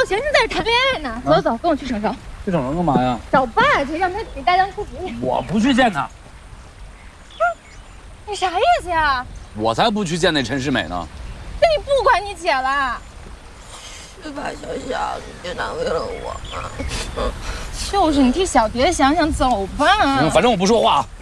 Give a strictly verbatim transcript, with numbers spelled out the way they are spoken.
前正在这谈恋爱呢。走走，跟我去省城。 去省城干嘛呀？ 找爸去，让他给大江出主意。 我不去见他。 你啥意思呀？ 我才不去见那陈世美呢。 那你不管你姐了？ 是吧，小小，你别难为了我嘛。 就是你替小蝶想想，走吧。 行，反正我不说话啊。